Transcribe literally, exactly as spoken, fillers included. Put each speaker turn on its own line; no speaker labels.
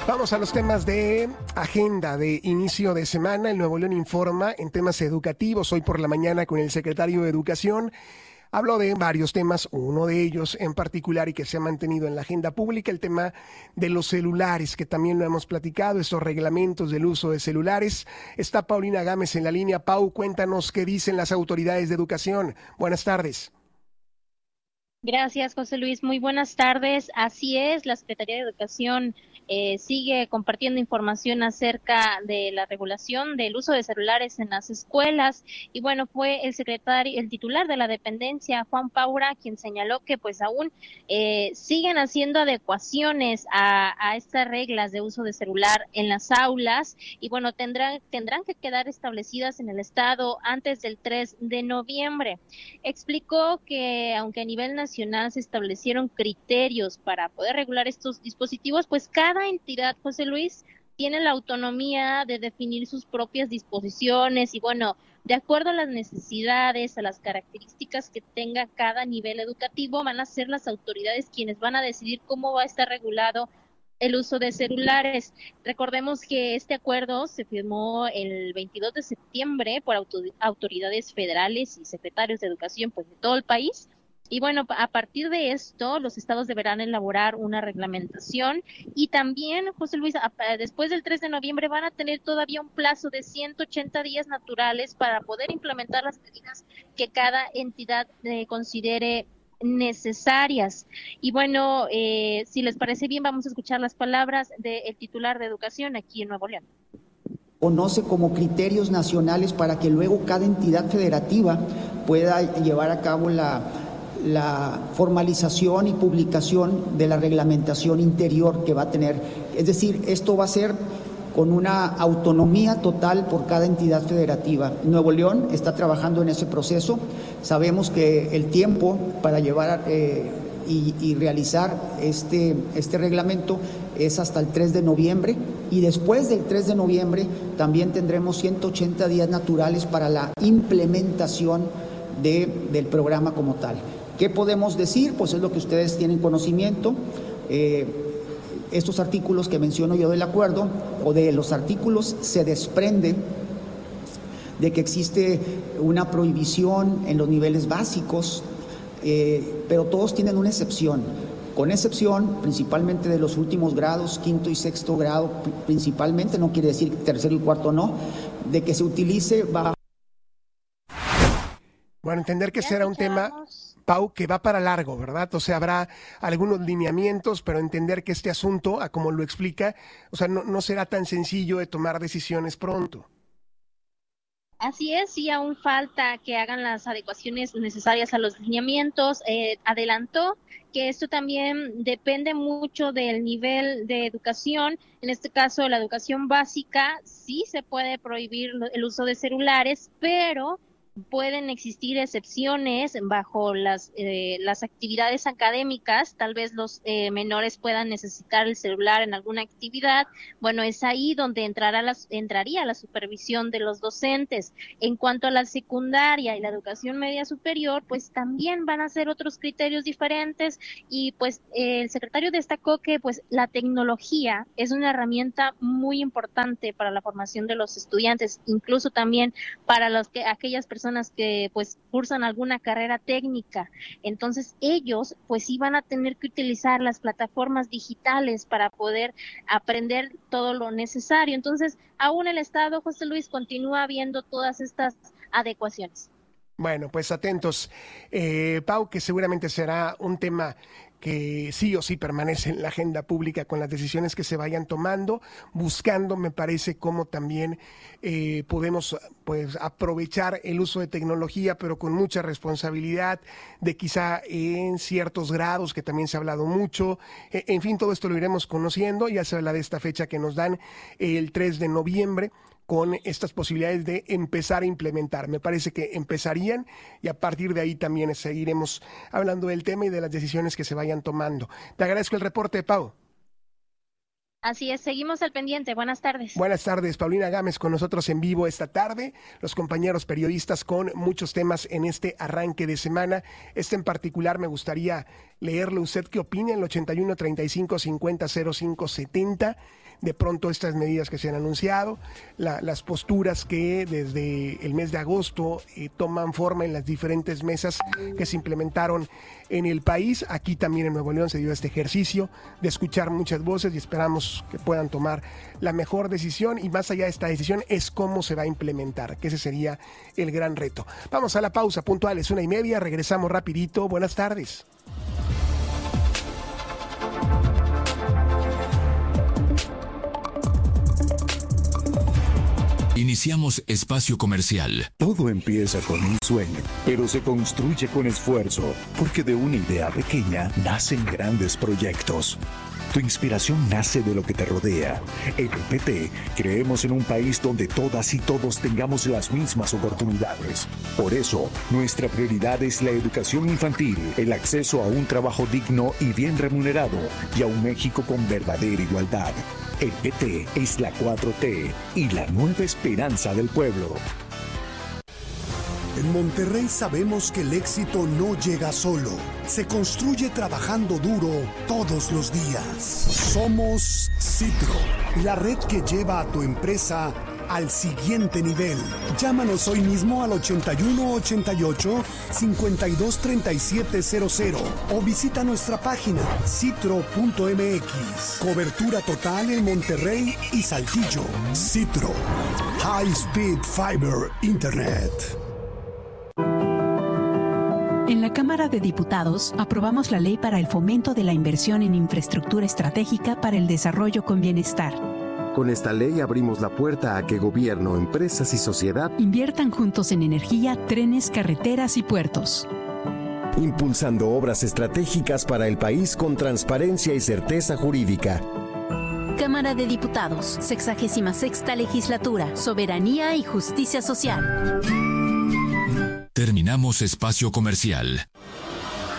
Vamos a los temas de agenda de inicio de semana. El Nuevo León informa en temas educativos. Hoy por la mañana con el secretario de Educación habló de varios temas, uno de ellos en particular y que se ha mantenido en la agenda pública, el tema de los celulares, que también lo hemos platicado, esos reglamentos del uso de celulares. Está Paulina Gámez en la línea. Pau, cuéntanos qué dicen las autoridades de educación. Buenas tardes.
Gracias, José Luis. Muy buenas tardes. Así es, la Secretaría de Educación eh, sigue compartiendo información acerca de la regulación del uso de celulares en las escuelas. Y bueno, fue el secretario, el titular de la dependencia, Juan Paura, quien señaló que pues aún eh, siguen haciendo adecuaciones a, a estas reglas de uso de celular en las aulas. Y bueno, tendrán, tendrán que quedar establecidas en el estado antes del tres de noviembre. Explicó que aunque a nivel nacional se establecieron criterios para poder regular estos dispositivos, pues cada entidad, José Luis, tiene la autonomía de definir sus propias disposiciones y bueno, de acuerdo a las necesidades, a las características que tenga cada nivel educativo, van a ser las autoridades quienes van a decidir cómo va a estar regulado el uso de celulares. Recordemos que este acuerdo se firmó el veintidós de septiembre por autoridades federales y secretarios de educación pues de todo el país. Y bueno, a partir de esto, los estados deberán elaborar una reglamentación y también, José Luis, después del tres de noviembre van a tener todavía un plazo de ciento ochenta días naturales para poder implementar las medidas que cada entidad eh, considere necesarias. Y bueno, eh, si les parece bien, vamos a escuchar las palabras del titular de Educación aquí en Nuevo León.
Conoce como criterios nacionales para que luego cada entidad federativa pueda llevar a cabo la la formalización y publicación de la reglamentación interior que va a tener. Es decir, esto va a ser con una autonomía total por cada entidad federativa. Nuevo León está trabajando en ese proceso. Sabemos que el tiempo para llevar eh, y, y realizar este, este reglamento es hasta el tres de noviembre y después del tres de noviembre también tendremos ciento ochenta días naturales para la implementación de, del programa como tal. ¿Qué podemos decir? Pues es lo que ustedes tienen conocimiento. Eh, estos artículos que menciono yo del acuerdo, o de los artículos, se desprende de que existe una prohibición en los niveles básicos, eh, pero todos tienen una excepción. Con excepción, principalmente de los últimos grados, quinto y sexto grado, principalmente, no quiere decir tercero y cuarto no, de que se utilice bajo.
Bueno, entender que será un tema, Pau, que va para largo, ¿verdad? O sea, habrá algunos lineamientos, pero entender que este asunto, a como lo explica, o sea, no, no será tan sencillo de tomar decisiones pronto.
Así es, sí, aún falta que hagan las adecuaciones necesarias a los lineamientos. Eh, adelantó que esto también depende mucho del nivel de educación. En este caso, la educación básica, sí se puede prohibir el uso de celulares, pero pueden existir excepciones bajo las eh, las actividades académicas. Tal vez los eh, menores puedan necesitar el celular en alguna actividad. Bueno, es ahí donde entrará las, entraría la supervisión de los docentes. En cuanto a la secundaria y la educación media superior, pues también van a ser otros criterios diferentes y pues eh, el secretario destacó que pues la tecnología es una herramienta muy importante para la formación de los estudiantes, incluso también para los que aquellas personas que pues cursan alguna carrera técnica. Entonces ellos pues sí van a tener que utilizar las plataformas digitales para poder aprender todo lo necesario. Entonces aún el Estado, José Luis, continúa viendo todas estas adecuaciones.
Bueno, pues atentos, eh, Pau, que seguramente será un tema que sí o sí permanece en la agenda pública con las decisiones que se vayan tomando, buscando, me parece, cómo también eh, podemos pues aprovechar el uso de tecnología, pero con mucha responsabilidad, de quizá en ciertos grados, que también se ha hablado mucho. Eh, en fin, todo esto lo iremos conociendo. Ya se habla de esta fecha que nos dan el tres de noviembre, con estas posibilidades de empezar a implementar. Me parece que empezarían y a partir de ahí también seguiremos hablando del tema y de las decisiones que se vayan tomando. Te agradezco el reporte, Pau.
Así es, seguimos al pendiente. Buenas tardes.
Buenas tardes, Paulina Gámez con nosotros en vivo esta tarde, los compañeros periodistas con muchos temas en este arranque de semana. Este en particular me gustaría leerle. ¿Usted qué opina? En el ochenta y uno, treinta y cinco, cincuenta, cero cinco, setenta. de pronto estas medidas que se han anunciado, la, las posturas que desde el mes de agosto eh, toman forma en las diferentes mesas que se implementaron en el país. Aquí también en Nuevo León se dio este ejercicio de escuchar muchas voces y esperamos que puedan tomar la mejor decisión, y más allá de esta decisión es cómo se va a implementar, que ese sería el gran reto. Vamos a la pausa puntual, es una y media, regresamos rapidito. Buenas tardes.
Iniciamos espacio comercial.
Todo empieza con un sueño, pero se construye con esfuerzo, porque de una idea pequeña nacen grandes proyectos. Tu inspiración nace de lo que te rodea. En el P T creemos en un país donde todas y todos tengamos las mismas oportunidades. Por eso, nuestra prioridad es la educación infantil, el acceso a un trabajo digno y bien remunerado, y a un México con verdadera igualdad. El P T es la cuatro T y la nueva esperanza del pueblo.
En Monterrey sabemos que el éxito no llega solo, se construye trabajando duro todos los días. Somos Citro, la red que lleva a tu empresa al siguiente nivel. Llámanos hoy mismo al ochenta y uno ochenta y ocho, cincuenta y dos treinta y siete cero cero o visita nuestra página citro punto m x. Cobertura total en Monterrey y Saltillo. Citro, High Speed Fiber Internet.
En la Cámara de Diputados aprobamos la ley para el fomento de la inversión en infraestructura estratégica para el desarrollo con bienestar.
Con esta ley abrimos la puerta a que gobierno, empresas y sociedad
inviertan juntos en energía, trenes, carreteras y puertos.
Impulsando obras estratégicas para el país con transparencia y certeza jurídica.
Cámara de Diputados, sexagésima sexta legislatura, soberanía y justicia social.
Terminamos espacio comercial.